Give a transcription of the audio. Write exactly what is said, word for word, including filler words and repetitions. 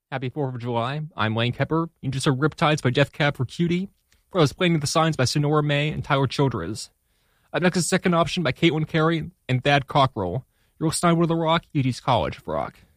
Happy fourth of July. I'm Lane Kepper. You just heard Riptides by Death Cab for Cutie. Where I was playing the signs by Sonora May and Tyler Childress. Up next is Second Option by Caitlin Carey and Thad Cockrell. You're listening to The Rock, U T's College of Rock.